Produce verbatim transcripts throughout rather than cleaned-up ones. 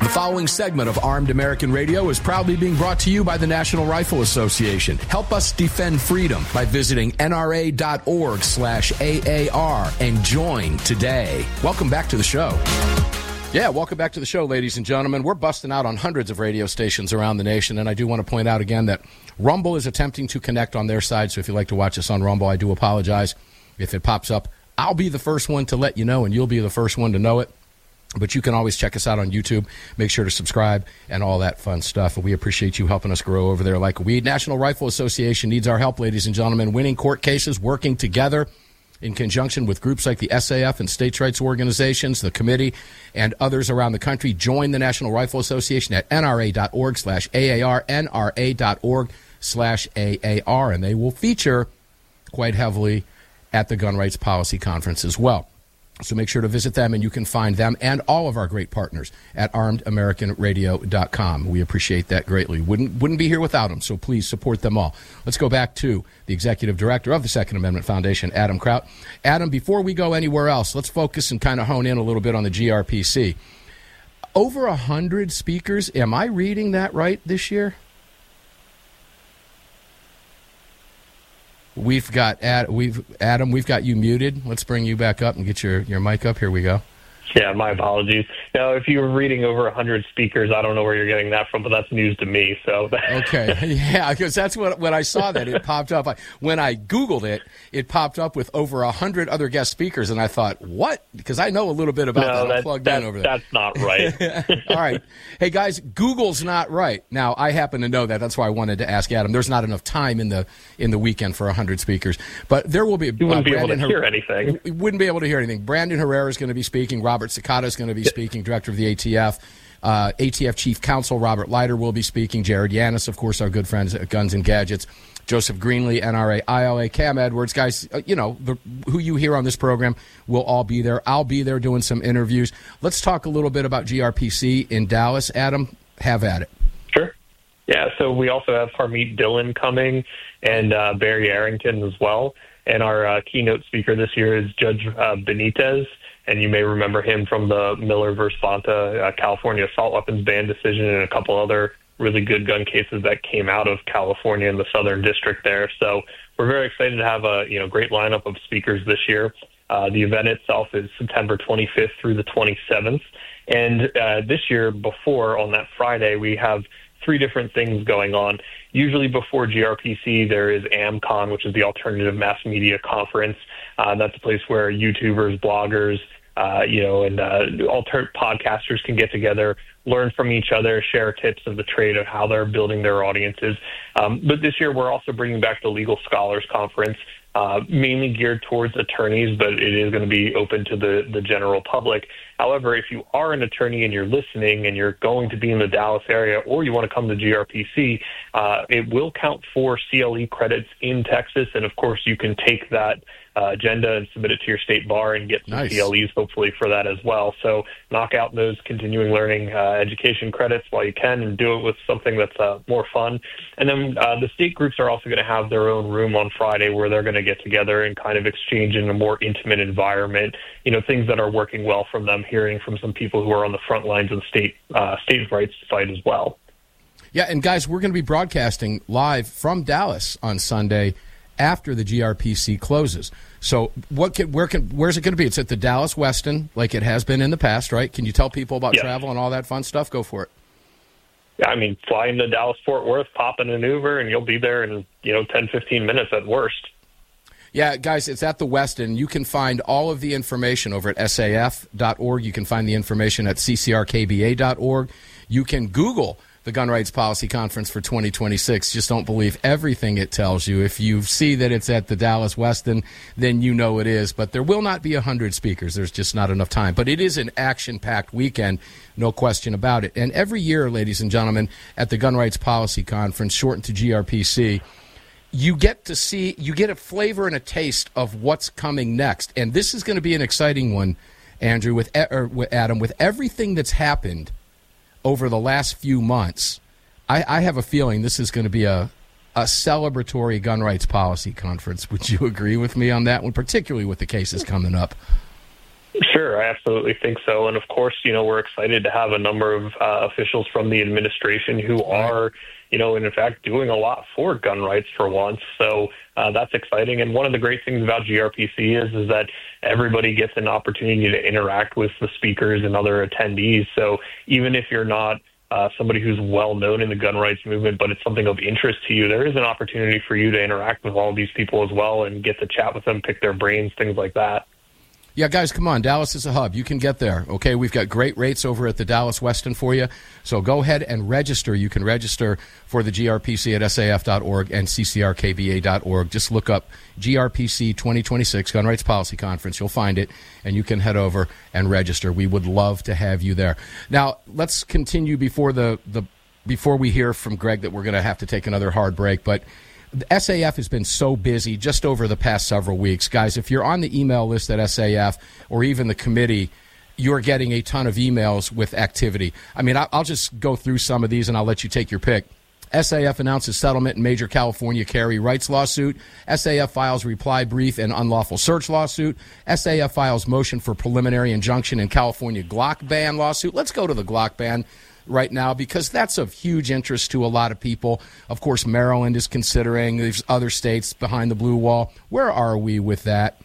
The following segment of Armed American Radio is proudly being brought to you by the National Rifle Association. Help us defend freedom by visiting nra.org slash AAR and join today. Welcome back to the show. Yeah, welcome back to the show, ladies and gentlemen. We're busting out on hundreds of radio stations around the nation, and I do want to point out again that Rumble is attempting to connect on their side, so if you'd like to watch us on Rumble, I do apologize. If it pops up, I'll be the first one to let you know, and you'll be the first one to know it. But you can always check us out on YouTube. Make sure to subscribe and all that fun stuff. And we appreciate you helping us grow over there like a weed. National Rifle Association needs our help, ladies and gentlemen. Winning court cases, working together in conjunction with groups like the S A F and states' rights organizations, the committee, and others around the country. Join the National Rifle Association at nra.org slash AAR, nra.org slash AAR. And they will feature quite heavily at the Gun Rights Policy Conference as well. So make sure to visit them, and you can find them and all of our great partners at armed american radio dot com. We appreciate that greatly. Wouldn't wouldn't be here without them, so please support them all. Let's go back to the executive director of the Second Amendment Foundation, Adam Kraut. Adam, before we go anywhere else, let's focus and kind of hone in a little bit on the G R P C. Over one hundred speakers. Am I reading that right this year? We've got Ad, we've Adam. We've got you muted. Let's bring you back up and get your, your mic up. Here we go. Yeah, my apologies. Now, if you were reading over one hundred speakers, I don't know where you're getting that from, but that's news to me. So okay, yeah, because that's what when I saw that it popped up. I, when I Googled it, it popped up with over one hundred other guest speakers, and I thought, what? Because I know a little bit about no, that. I'm that, plugged that, in over there. That's not right. All right. Hey, guys, Google's not right. Now, I happen to know that. That's why I wanted to ask Adam. There's not enough time in the in the weekend for one hundred speakers, but there will be. You wouldn't uh, be Brandon able to Her- hear anything. We wouldn't be able to hear anything. Brandon Herrera is going to be speaking. Robert Cicada is going to be speaking, director of the A T F. Uh, A T F Chief Counsel Robert Leiter will be speaking. Jared Yanis, of course, our good friends at Guns and Gadgets. Joseph Greenlee, N R A, I L A, Cam Edwards. Guys, uh, you know, the, who you hear on this program will all be there. I'll be there doing some interviews. Let's talk a little bit about G R P C in Dallas. Adam, have at it. Sure. Yeah, so we also have Harmeet Dillon coming and uh, Barry Arrington as well. And our uh, keynote speaker this year is Judge uh, Benitez. And you may remember him from the Miller versus Bonta uh, California assault weapons ban decision and a couple other really good gun cases that came out of California in the Southern District there. So we're very excited to have a you know great lineup of speakers this year. Uh, the event itself is September twenty-fifth through the twenty-seventh. And uh, this year, before, on that Friday, we have three different things going on. Usually before G R P C, there is AmCon, which is the Alternative Mass Media Conference. Uh, that's a place where YouTubers, bloggers, Uh, you know, and uh, alternate podcasters can get together, learn from each other, share tips of the trade of how they're building their audiences. Um, but this year, we're also bringing back the Legal Scholars Conference, uh, mainly geared towards attorneys, but it is going to be open to the, the general public. However, if you are an attorney and you're listening and you're going to be in the Dallas area or you want to come to G R P C, uh, it will count for C L E credits in Texas. And, of course, you can take that Uh, agenda and submit it to your state bar and get some nice. C L Es hopefully for that as well. So knock out those continuing learning uh, education credits while you can and do it with something that's uh, more fun. And then uh, the state groups are also going to have their own room on Friday where they're going to get together and kind of exchange in a more intimate environment, you know, things that are working well from them, hearing from some people who are on the front lines of the state, uh, state rights fight as well. Yeah, and guys, we're going to be broadcasting live from Dallas on Sunday after the G R P C closes. So what can, where can, where's it going to be? It's at the Dallas Westin, like it has been in the past, right? Can you tell people about yes. travel and all that fun stuff? Go for it. Yeah, I mean, fly into Dallas-Fort Worth, pop in an Uber, and you'll be there in, you know, ten, fifteen minutes at worst. Yeah, guys, it's at the Westin. You can find all of the information over at S A F dot org. You can find the information at C C R K B A dot org. You can Google the Gun Rights Policy Conference for twenty twenty-six. Just don't believe everything it tells you. If you see that it's at the Dallas Westin, then you know it is. But there will not be one hundred speakers. There's just not enough time. But it is an action-packed weekend, no question about it. And every year, ladies and gentlemen, at the Gun Rights Policy Conference, shortened to G R P C, you get to see, you get a flavor and a taste of what's coming next. And this is going to be an exciting one, Andrew, with, or with Adam, with everything that's happened over the last few months. I, I have a feeling this is going to be a, a celebratory gun rights policy conference. Would you agree with me on that one, particularly with the cases coming up? Sure, I absolutely think so. And of course, you know, we're excited to have a number of uh, officials from the administration who are, you know, and in fact, doing a lot for gun rights for once. So uh, that's exciting. And one of the great things about G R P C is, is that everybody gets an opportunity to interact with the speakers and other attendees. So even if you're not uh, somebody who's well known in the gun rights movement, but it's something of interest to you, there is an opportunity for you to interact with all these people as well and get to chat with them, pick their brains, things like that. Yeah, guys, come on. Dallas is a hub. You can get there, okay? We've got great rates over at the Dallas Westin for you. So go ahead and register. You can register for the G R P C at S A F dot org and C C R K B A dot org. Just look up G R P C twenty twenty-six, Gun Rights Policy Conference. You'll find it, and you can head over and register. We would love to have you there. Now, let's continue before the, the before we hear from Greg that we're going to have to take another hard break, but the S A F has been so busy just over the past several weeks. Guys, if you're on the email list at S A F or even the committee, you're getting a ton of emails with activity. I mean, I'll just go through some of these and I'll let you take your pick. S A F announces settlement in major California carry rights lawsuit. S A F files reply brief in unlawful search lawsuit. S A F files motion for preliminary injunction in California Glock ban lawsuit. Let's go to the Glock ban right now, because that's of huge interest to a lot of people. Of course, Maryland is considering. There's other states behind the blue wall. Where are we with that?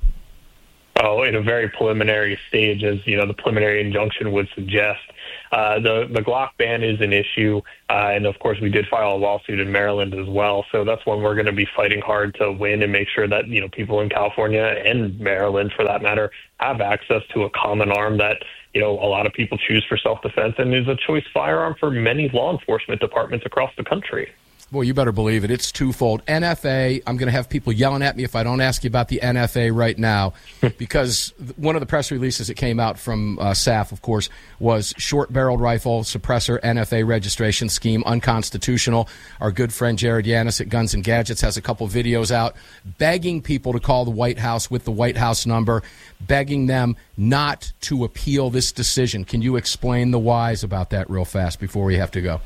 Oh, in a very preliminary stage, as you know, the preliminary injunction would suggest. Uh, the the Glock ban is an issue, uh, and of course, we did file a lawsuit in Maryland as well. So that's one we're going to be fighting hard to win and make sure that you know people in California and Maryland, for that matter, have access to a common arm that you know a lot of people choose for self-defense and is a choice firearm for many law enforcement departments across the country. Boy, you better believe it. It's twofold. N F A, I'm going to have people yelling at me if I don't ask you about the N F A right now, because one of the press releases that came out from uh, S A F, of course, was short-barreled rifle suppressor N F A registration scheme unconstitutional. Our good friend Jared Yanis at Guns and Gadgets has a couple videos out begging people to call the White House with the White House number, begging them not to appeal this decision. Can you explain the whys about that real fast before we have to go?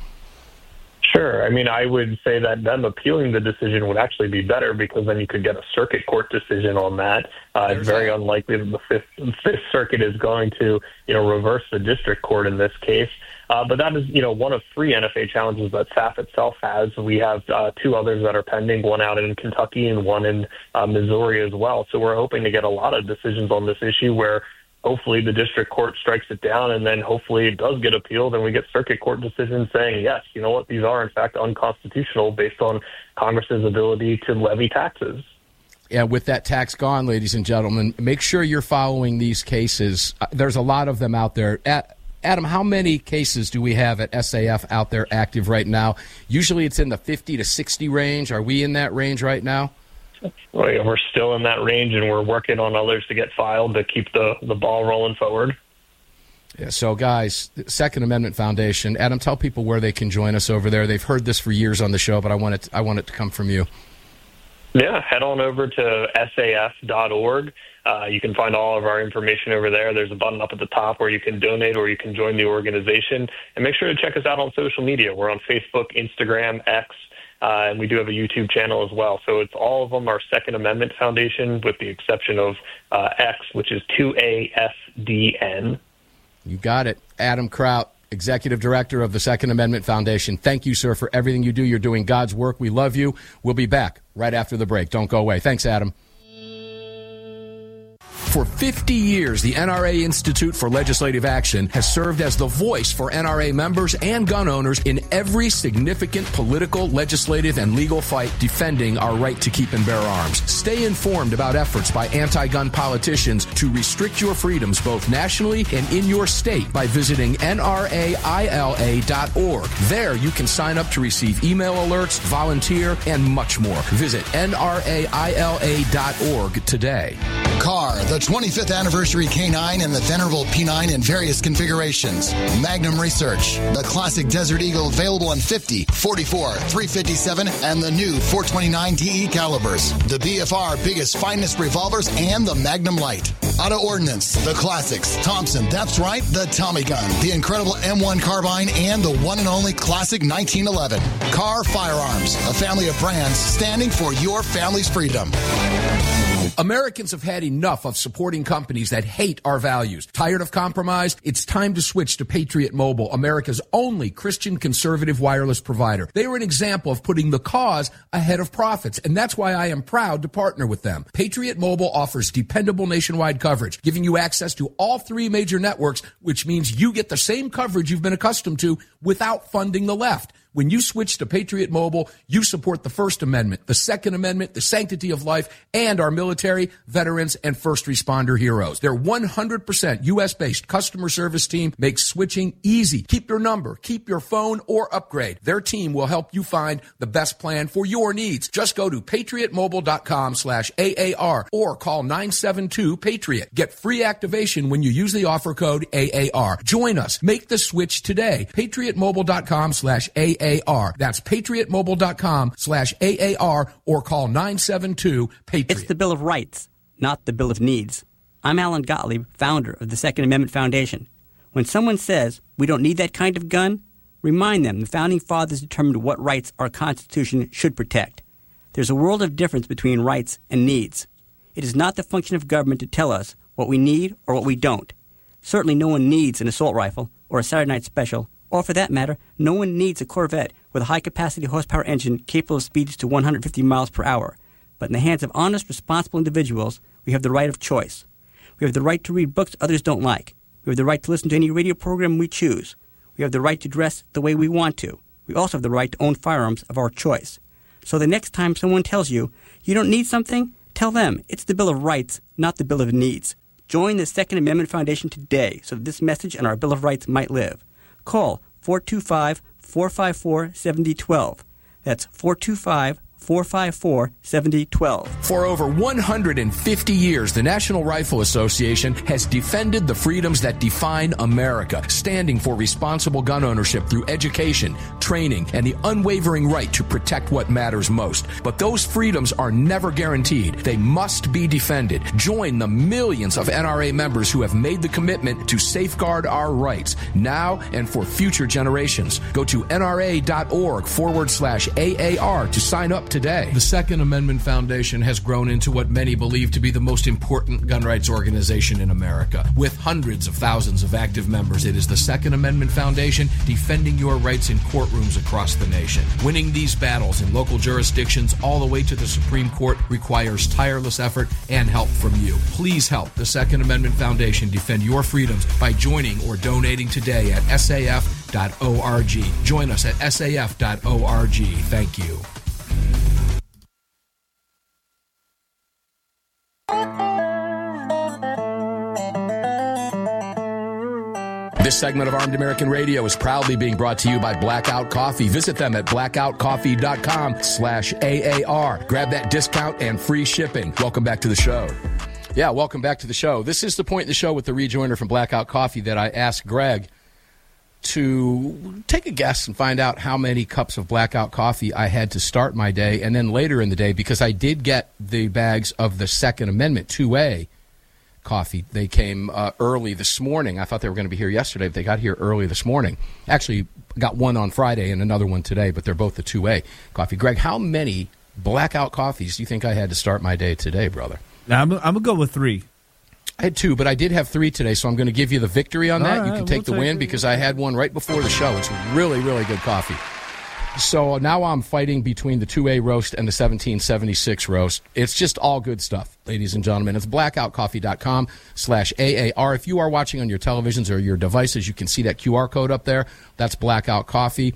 Sure. I mean, I would say that them appealing the decision would actually be better, because then you could get a circuit court decision on that. Uh, it's very that. unlikely that the Fifth, Fifth Circuit is going to, you know, reverse the district court in this case. Uh, but that is, you know, one of three N F A challenges that S A F itself has. We have uh, two others that are pending, one out in Kentucky and one in uh, Missouri as well. So we're hoping to get a lot of decisions on this issue where hopefully the district court strikes it down, and then hopefully it does get appealed and we get circuit court decisions saying, yes, you know what, these are in fact unconstitutional based on Congress's ability to levy taxes. Yeah, with that tax gone, ladies and gentlemen, make sure you're following these cases. Uh, there's a lot of them out there. At, Adam, how many cases do we have at S A F out there active right now? Usually it's in the fifty to sixty range. Are we in that range right now? Well, yeah, we're still in that range, and we're working on others to get filed to keep the, the ball rolling forward. Yeah, so, guys, Second Amendment Foundation. Adam, tell people where they can join us over there. They've heard this for years on the show, but I want it, I want it to come from you. Yeah, head on over to S A F dot org. Uh, you can find all of our information over there. There's a button up at the top where you can donate or you can join the organization. And make sure to check us out on social media. We're on Facebook, Instagram, X, Uh, and we do have a YouTube channel as well. So it's all of them are Second Amendment Foundation, with the exception of uh, X, which is two A S D N. You got it. Adam Kraut, Executive Director of the Second Amendment Foundation. Thank you, sir, for everything you do. You're doing God's work. We love you. We'll be back right after the break. Don't go away. Thanks, Adam. For fifty years, the N R A Institute for Legislative Action has served as the voice for N R A members and gun owners in every significant political, legislative, and legal fight defending our right to keep and bear arms. Stay informed about efforts by anti-gun politicians to restrict your freedoms both nationally and in your state by visiting N R A I L A dot org. There, you can sign up to receive email alerts, volunteer, and much more. Visit N R A I L A dot org today. Car, the twenty-fifth anniversary K nine and the venerable P nine in various configurations. Magnum Research, the classic Desert Eagle available in fifty, forty-four, three fifty-seven, and the new four twenty-nine D E calibers. The B F R biggest, finest revolvers and the Magnum Light. Auto Ordnance, the classics. Thompson, that's right, the Tommy gun. The incredible M one carbine and the one and only classic nineteen eleven. Car Firearms, a family of brands standing for your family's freedom. Americans have had enough of supporting companies that hate our values. Tired of compromise? It's time to switch to Patriot Mobile, America's only Christian conservative wireless provider. They are an example of putting the cause ahead of profits, and that's why I am proud to partner with them. Patriot Mobile offers dependable nationwide coverage, giving you access to all three major networks, which means you get the same coverage you've been accustomed to without funding the left. When you switch to Patriot Mobile, you support the First Amendment, the Second Amendment, the sanctity of life, and our military, veterans, and first responder heroes. Their one hundred percent U S-based customer service team makes switching easy. Keep your number, keep your phone, or upgrade. Their team will help you find the best plan for your needs. Just go to patriotmobile.com slash AAR or call nine seven two PATRIOT. Get free activation when you use the offer code A A R. Join us. Make the switch today. patriotmobile.com slash AAR. That's patriotmobile.com slash AAR or call nine seven two PATRIOT. It's the Bill of Rights, not the Bill of Needs. I'm Alan Gottlieb, founder of the Second Amendment Foundation. When someone says we don't need that kind of gun, remind them the Founding Fathers determined what rights our Constitution should protect. There's a world of difference between rights and needs. It is not the function of government to tell us what we need or what we don't. Certainly no one needs an assault rifle or a Saturday night special. Or, for that matter, no one needs a Corvette with a high-capacity horsepower engine capable of speeds to one hundred fifty miles per hour. But in the hands of honest, responsible individuals, we have the right of choice. We have the right to read books others don't like. We have the right to listen to any radio program we choose. We have the right to dress the way we want to. We also have the right to own firearms of our choice. So the next time someone tells you you don't need something, tell them it's the Bill of Rights, not the Bill of Needs. Join the Second Amendment Foundation today so that this message and our Bill of Rights might live. Call four two five, four five four, seven zero one two. That's four two five, four five four, seven zero one two. For over one hundred fifty years, the National Rifle Association has defended the freedoms that define America, standing for responsible gun ownership through education, training, and the unwavering right to protect what matters most. But those freedoms are never guaranteed. They must be defended. Join the millions of N R A members who have made the commitment to safeguard our rights now and for future generations. Go to nra.org forward slash AAR to sign up today. The Second Amendment Foundation has grown into what many believe to be the most important gun rights organization in America. With hundreds of thousands of active members, it is the Second Amendment Foundation defending your rights in courtrooms across the nation. Winning these battles in local jurisdictions all the way to the Supreme Court requires tireless effort and help from you. Please help the Second Amendment Foundation defend your freedoms by joining or donating today at S A F dot org. Join us at S A F dot org. Thank you. This segment of Armed American Radio is proudly being brought to you by Blackout Coffee. Visit them at blackoutcoffee.com slash AAR. Grab that discount and free shipping. Welcome back to the show. Yeah, welcome back to the show. This is the point in the show with the rejoiner from Blackout Coffee that I asked Greg to take a guess and find out how many cups of Blackout Coffee I had to start my day, and then later in the day, because I did get the bags of the Second Amendment two A coffee. They came uh, early this morning. I thought they were going to be here yesterday, but they got here early this morning. Actually, got one on Friday and another one today, but they're both the two A coffee. Greg, how many Blackout coffees do you think I had to start my day today, brother? Now, I'm, I'm going to go with three. I had two, but I did have three today, so I'm going to give you the victory on that. All you right, can take we'll the take win it. because I had one right before the show. It's really, really good coffee. So now I'm fighting between the two A roast and the seventeen seventy-six roast. It's just all good stuff, ladies and gentlemen. It's blackoutcoffee.com slash AAR. If you are watching on your televisions or your devices, you can see that Q R code up there. That's Blackout Coffee.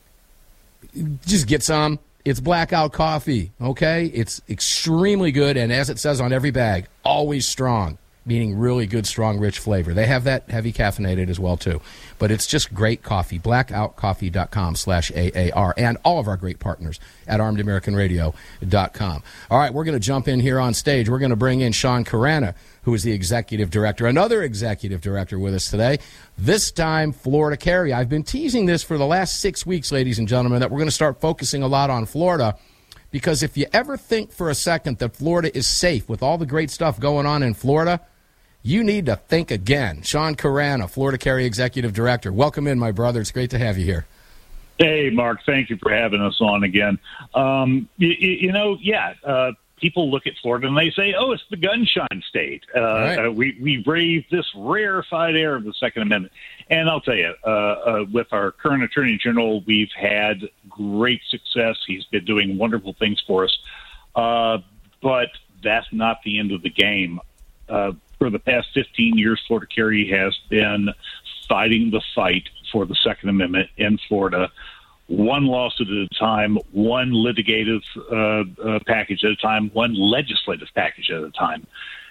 Just get some. It's Blackout Coffee, okay? It's extremely good, and as it says on every bag, always strong, meaning really good, strong, rich flavor. They have that heavy caffeinated as well, too. But it's just great coffee. blackoutcoffee.com slash AAR. And all of our great partners at armed american radio dot com. All right, we're going to jump in here on stage. We're going to bring in Sean Carana, who is the executive director, another executive director with us today, this time Florida Carry. I've been teasing this for the last six weeks, ladies and gentlemen, that we're going to start focusing a lot on Florida, because if you ever think for a second that Florida is safe with all the great stuff going on in Florida, you need to think again. Sean Carana, Florida Carry Executive Director. Welcome in, my brother. It's great to have you here. Hey, Mark. Thank you for having us on again. Um, you, you know, yeah, uh, people look at Florida and they say, oh, it's the gunshine state. Uh, right. uh, we, we breathe this rarefied air of the Second Amendment. And I'll tell you, uh, uh, with our current Attorney General, we've had great success. He's been doing wonderful things for us. Uh, but that's not the end of the game. Uh, for the past fifteen years, Florida Carry has been fighting the fight for the Second Amendment in Florida, one lawsuit at a time, one litigative uh, uh, package at a time, one legislative package at a time.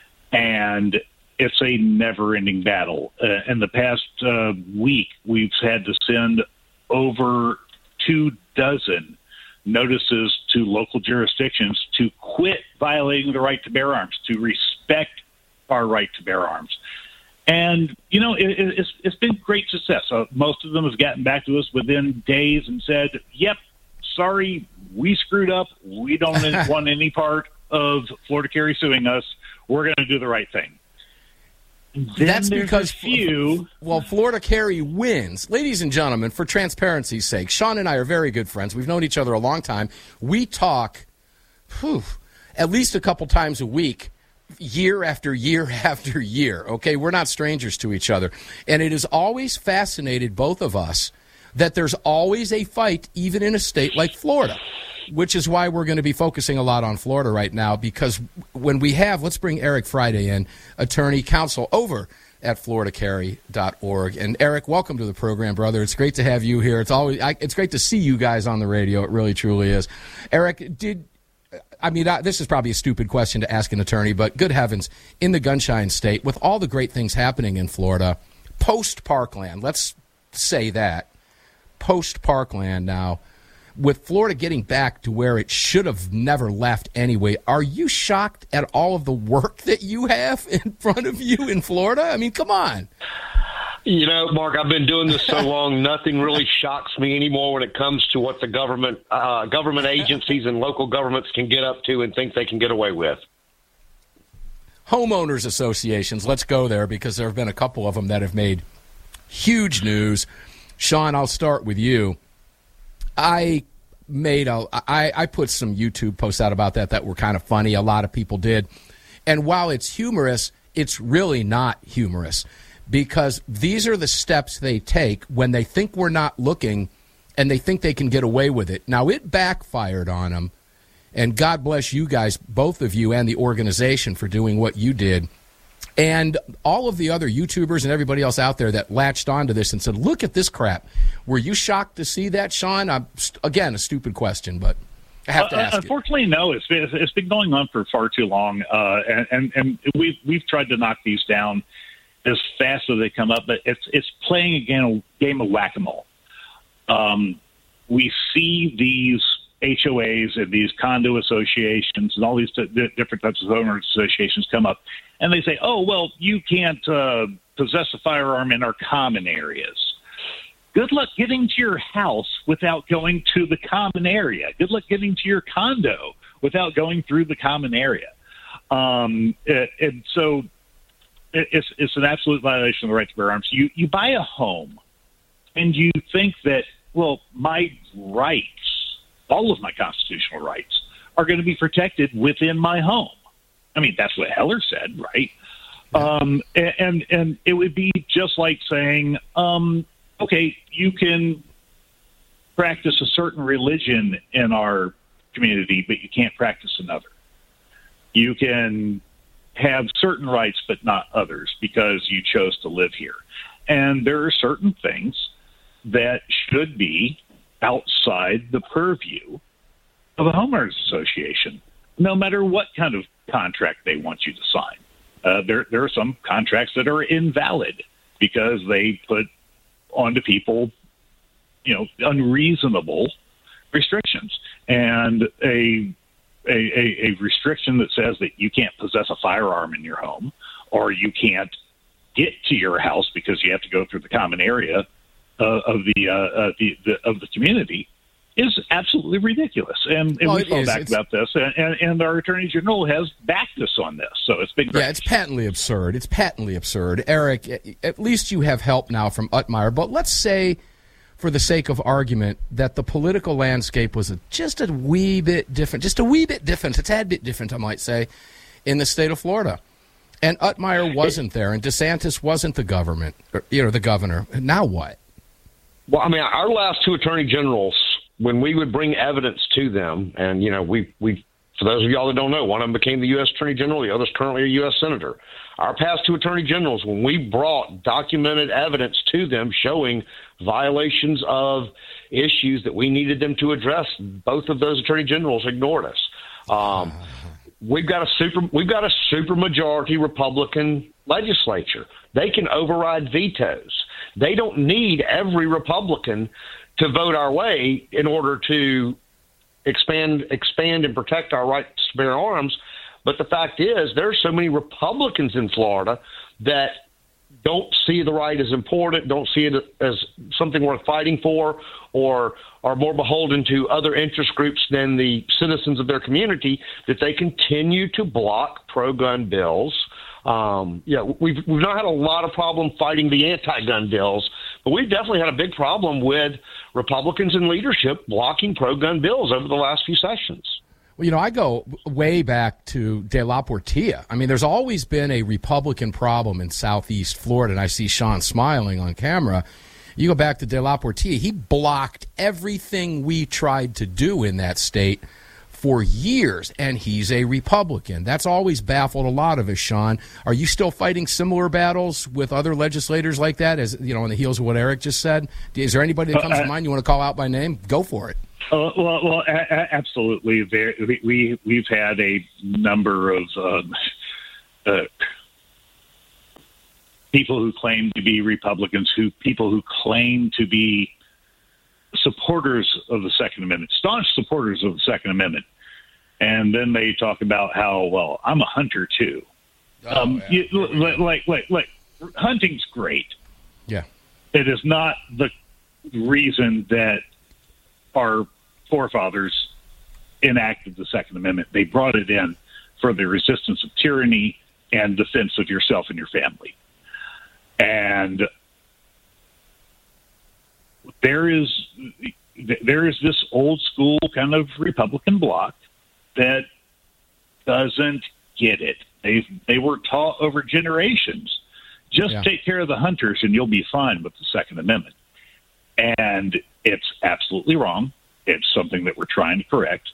And it's a never-ending battle. Uh, in the past uh, week, we've had to send over two dozen notices to local jurisdictions to quit violating the right to bear arms, to respect our right to bear arms. And, you know, it, it's, it's been great success. Uh, most of them have gotten back to us within days and said, yep, sorry, we screwed up. We don't want any part of Florida Carry suing us. We're going to do the right thing. Then That's because, few, well, Florida Carry wins. Ladies and gentlemen, for transparency's sake, Sean and I are very good friends. We've known each other a long time. We talk whew, at least a couple times a week, year after year after year, okay? We're not strangers to each other. And it has always fascinated both of us that there's always a fight, even in a state like Florida, which is why we're going to be focusing a lot on Florida right now, because when we have, let's bring Eric Friday in, attorney counsel over at florida carry dot org. And Eric, welcome to the program, brother. It's great to have you here. It's always, I, it's great to see you guys on the radio. It really, truly is. Eric, did... I mean, this is probably a stupid question to ask an attorney, but good heavens, in the gunshine state, with all the great things happening in Florida, post-Parkland, let's say that, post-Parkland now, with Florida getting back to where it should have never left anyway, are you shocked at all of the work that you have in front of you in Florida? I mean, come on. You know, Mark, I've been doing this so long, nothing really shocks me anymore when it comes to what the government uh, government agencies and local governments can get up to and think they can get away with. Homeowners associations, let's go there, because there have been a couple of them that have made huge news. Sean, I'll start with you. I made a, I, I put some YouTube posts out about that that were kind of funny. A lot of people did. And while it's humorous, it's really not humorous, because these are the steps they take when they think we're not looking and they think they can get away with it. Now, it backfired on them, and God bless you guys, both of you, and the organization for doing what you did. And all of the other YouTubers and everybody else out there that latched onto this and said, look at this crap. Were you shocked to see that, Sean? I'm, again, a stupid question, but I have to ask uh, Unfortunately, it. no. It's been, it's been going on for far too long, uh, and, and, and we've, we've tried to knock these down as fast as they come up, but it's it's playing a game, a game of whack-a-mole. Um, we see these H O As and these condo associations and all these t- different types of owners associations come up, and they say, oh, well, you can't uh, possess a firearm in our common areas. Good luck getting to your house without going to the common area. Good luck getting to your condo without going through the common area. Um, and, and so it's, it's an absolute violation of the right to bear arms. You, you buy a home, and you think that, well, my rights, all of my constitutional rights, are going to be protected within my home. I mean, that's what Heller said, right? Um, and and it would be just like saying, um, okay, you can practice a certain religion in our community, but you can't practice another. You can have certain rights, but not others, because you chose to live here. And there are certain things that should be outside the purview of a homeowners association, no matter what kind of contract they want you to sign. Uh, there, there are some contracts that are invalid because they put onto people, you know, unreasonable restrictions. And a, a, a restriction that says that you can't possess a firearm in your home, or you can't get to your house because you have to go through the common area uh, of the, uh, uh, the, the of the community, is absolutely ridiculous. And, and well, we thought back it's... about this, and, and, and our Attorney General has backed us on this. So it's been great. Yeah, it's patently absurd. It's patently absurd. Eric, at least you have help now from Utmire. But let's say for the sake of argument, that the political landscape was a, just a wee bit different, just a wee bit different, a tad bit different, I might say, in the state of Florida. And Utmeyer wasn't there, and DeSantis wasn't the government, or, you know, the governor. Now what? Well, I mean, our last two attorney generals, when we would bring evidence to them, and, you know, we, we for those of y'all that don't know, one of them became the U S attorney general, the other's currently a U S senator. Our past two attorney generals, when we brought documented evidence to them showing violations of issues that we needed them to address, both of those attorney generals ignored us. Um, we've got a super, we've got a super majority Republican legislature. They can override vetoes. They don't need every Republican to vote our way in order to expand, expand and protect our right to bear arms. But the fact is, there are so many Republicans in Florida that don't see the right as important, don't see it as something worth fighting for, or are more beholden to other interest groups than the citizens of their community, that they continue to block pro-gun bills. Um, yeah, we've we've not had a lot of problem fighting the anti-gun bills, but we've definitely had a big problem with Republicans in leadership blocking pro-gun bills over the last few sessions. Well, you know, I go way back to De La Portilla. I mean, there's always been a Republican problem in Southeast Florida, and I see Sean smiling on camera. You go back to De La Portilla, he blocked everything we tried to do in that state for years, and he's a Republican. That's always baffled a lot of us, Sean. Are you still fighting similar battles with other legislators like that, as you know, on the heels of what Eric just said? Is there anybody that comes uh, to mind you want to call out by name? Go for it. Uh, well, well, a- a- absolutely. There, we we've had a number of um, uh, people who claim to be Republicans, who people who claim to be supporters of the Second Amendment, staunch supporters of the Second Amendment, and then they talk about how, well, I'm a hunter too. Oh, um, yeah. you, like, like, like, hunting's great. Yeah, it is not the reason that our forefathers enacted the Second Amendment. They brought it in for the resistance of tyranny and defense of yourself and your family. And there is there is this old school kind of Republican bloc that doesn't get it. They they were taught over generations, just yeah. take care of the hunters and you'll be fine with the Second Amendment. And it's absolutely wrong. It's something that we're trying to correct.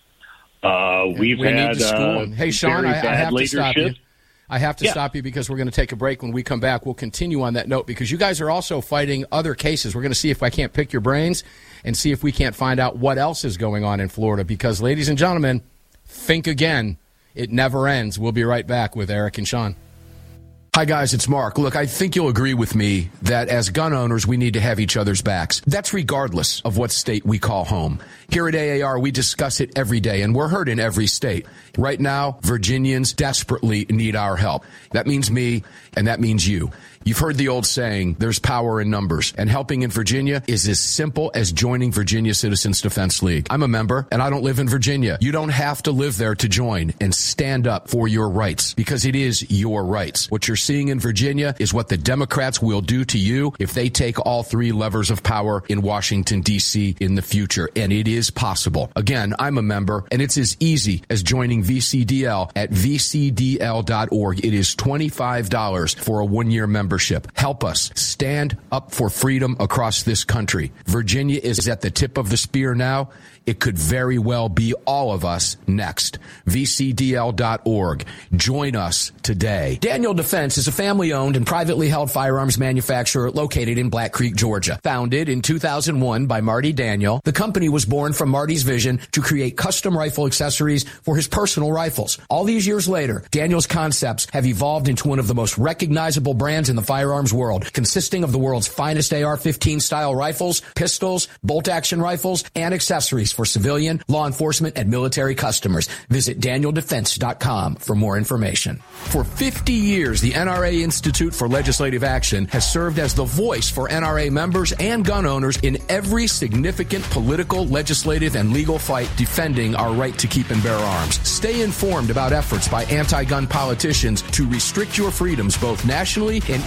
Uh, we've we had need to school uh, Hey, Sean, I, I have leadership. to stop you. I have to yeah. stop you because we're going to take a break. When we come back, we'll continue on that note because you guys are also fighting other cases. We're going to see if I can't pick your brains and see if we can't find out what else is going on in Florida because, ladies and gentlemen, think again. It never ends. We'll be right back with Eric and Sean. Hi, guys, it's Mark. Look, I think you'll agree with me that as gun owners, we need to have each other's backs. That's regardless of what state we call home. Here at A A R, we discuss it every day, and we're heard in every state. Right now, Virginians desperately need our help. That means me, and that means you. You've heard the old saying, there's power in numbers, and helping in Virginia is as simple as joining Virginia Citizens Defense League. I'm a member, and I don't live in Virginia. You don't have to live there to join and stand up for your rights, because it is your rights. What you're seeing in Virginia is what the Democrats will do to you if they take all three levers of power in Washington, D C in the future, and it is possible. Again, I'm a member, and it's as easy as joining V C D L at v c d l dot org. It is twenty-five dollars for a one-year membership. Help us stand up for freedom across this country. Virginia is at the tip of the spear now. It could very well be all of us next. v c d l dot org. Join us today. Daniel Defense is a family-owned and privately held firearms manufacturer located in Black Creek, Georgia. Founded in two thousand one by Marty Daniel, the company was born from Marty's vision to create custom rifle accessories for his personal rifles. All these years later, Daniel's concepts have evolved into one of the most recognizable brands in the firearms world, consisting of the world's finest A R fifteen style rifles, pistols, bolt-action rifles, and accessories for civilian, law enforcement, and military customers. Visit daniel defense dot com for more information. For fifty years, the N R A Institute for Legislative Action has served as the voice for N R A members and gun owners in every significant political, legislative, and legal fight defending our right to keep and bear arms. Stay informed about efforts by anti-gun politicians to restrict your freedoms both nationally and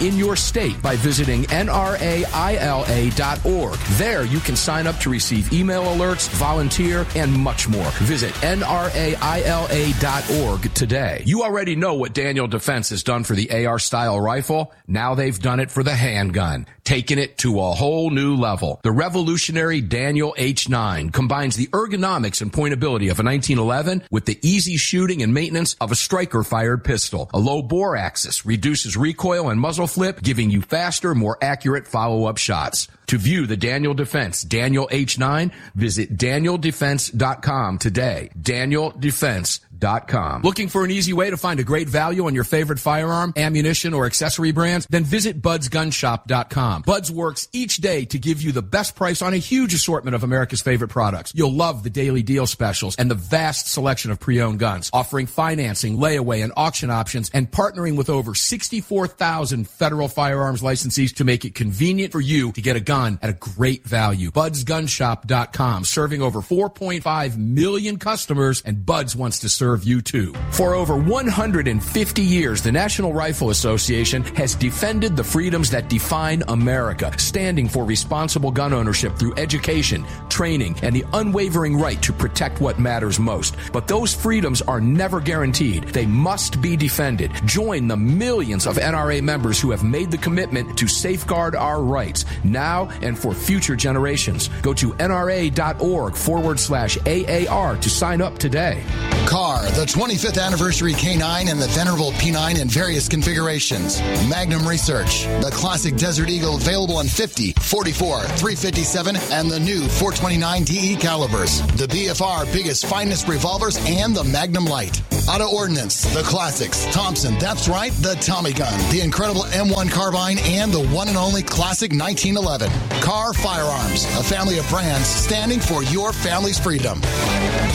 in your state by visiting N R A I L A dot org. There you can sign up to receive email alerts, volunteer, and much more. Visit N R A I L A dot org today. You already know what Daniel Defense has done for the A R-style rifle. Now they've done it for the handgun, taking it to a whole new level. The revolutionary Daniel H nine combines the ergonomics and pointability of a nineteen eleven with the easy shooting and maintenance of a striker-fired pistol. A low bore axis reduces recoil and muzzle flip, giving you faster, more accurate follow-up shots. To view the Daniel Defense Daniel H nine, visit daniel defense dot com today. daniel defense dot com. Looking for an easy way to find a great value on your favorite firearm, ammunition, or accessory brands? Then visit buds gun shop dot com. Buds works each day to give you the best price on a huge assortment of America's favorite products. You'll love the daily deal specials and the vast selection of pre-owned guns, offering financing, layaway, and auction options, and partnering with over sixty-four thousand federal firearms licensees to make it convenient for you to get a gun at a great value. buds gun shop dot com, serving over four point five million customers, and Buds wants to serve you too. For over one hundred fifty years, the National Rifle Association has defended the freedoms that define America, standing for responsible gun ownership through education, training, and the unwavering right to protect what matters most. But those freedoms are never guaranteed. They must be defended. Join the millions of N R A members who have made the commitment to safeguard our rights now and for future generations. Go to N R A dot org forward slash A A R to sign up today. Car, the twenty-fifth anniversary K nine and the venerable P nine in various configurations. Magnum Research, the classic Desert Eagle available in fifty, forty-four, three fifty-seven, and the new four twenty-nine D E calibers. The B F R biggest, finest revolvers and the Magnum Light. Auto Ordnance, the classics. Thompson, that's right, the Tommy gun, the incredible M one carbine, and the one and only classic nineteen eleven. Car Firearms, a family of brands standing for your family's freedom.